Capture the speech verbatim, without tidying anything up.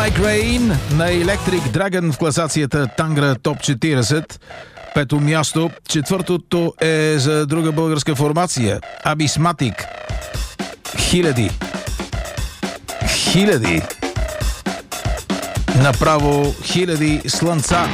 Like Rain на Electric Dragon в класацията Тангра Топ четиридесет. Пето място. Четвъртото е за друга българска формация. Абисматик. Хиляди. Хиляди. Направо хиляди слънца.